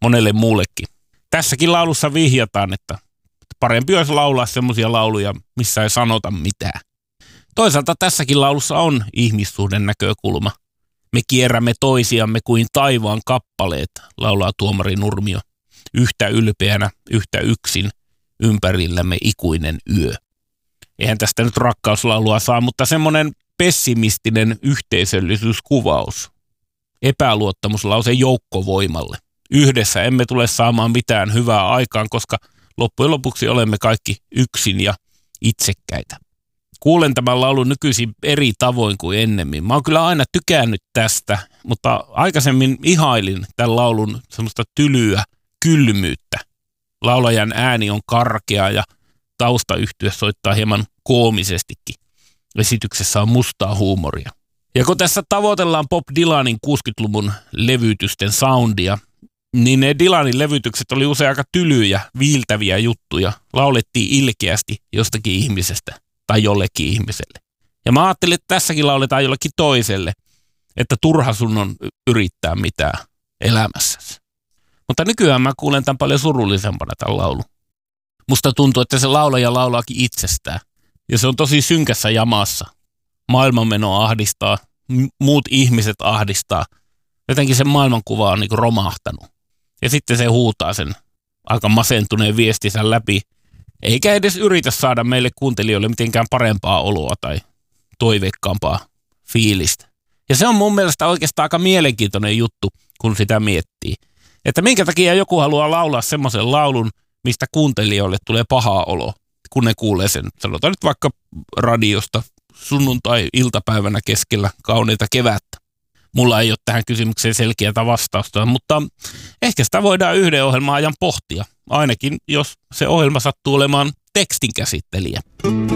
monelle muullekin. Tässäkin laulussa vihjataan, että parempi olisi laulaa semmoisia lauluja, missä ei sanota mitään. Toisaalta tässäkin laulussa on ihmissuhden näkökulma. Me kierrämme toisiamme kuin taivaan kappaleet, laulaa tuomari Nurmio. Yhtä ylpeänä, yhtä yksin, ympärillämme ikuinen yö. Eihän tästä nyt rakkauslaulua saa, mutta semmoinen pessimistinen yhteisöllisyyskuvaus. Epäluottamuslause joukkovoimalle. Yhdessä emme tule saamaan mitään hyvää aikaan, koska loppujen lopuksi olemme kaikki yksin ja itsekkäitä. Kuulen tämän laulun nykyisin eri tavoin kuin ennemmin. Mä oon kyllä aina tykännyt tästä, mutta aikaisemmin ihailin tämän laulun semmoista tylyä kylmyyttä. Laulajan ääni on karkea ja taustayhtye soittaa hieman koomisestikin. Esityksessä on mustaa huumoria. Ja kun tässä tavoitellaan Bob Dylanin 60-luvun levytysten soundia, niin ne Dylanin levytykset oli usein aika tylyjä, viiltäviä juttuja. Laulettiin ilkeästi jostakin ihmisestä tai jollekin ihmiselle. Ja mä ajattelin, että tässäkin lauletaan jollekin toiselle, että turha sun on yrittää mitään elämässäsi. Mutta nykyään mä kuulen tämän paljon surullisempana tämän laulun. Musta tuntuu, että se laulaja laulaakin itsestään. Ja se on tosi synkässä jamassa. Maailmanmeno ahdistaa, muut ihmiset ahdistaa. Jotenkin se maailmankuva on niinku romahtanut. Ja sitten se huutaa sen aika masentuneen viestinsä läpi. Eikä edes yritä saada meille kuuntelijoille mitenkään parempaa oloa tai toiveikkaampaa fiilistä. Ja se on mun mielestä oikeastaan aika mielenkiintoinen juttu, kun sitä miettii. Että minkä takia joku haluaa laulaa semmoisen laulun, mistä kuuntelijoille tulee pahaa olo, kun ne kuulee sen, sanotaan nyt vaikka radiosta sunnuntai-iltapäivänä keskellä kauneita kevättä. Mulla ei ole tähän kysymykseen selkeää vastausta, mutta ehkä sitä voidaan yhden ohjelman ajan pohtia, ainakin jos se ohjelma sattuu olemaan tekstinkäsittelijä.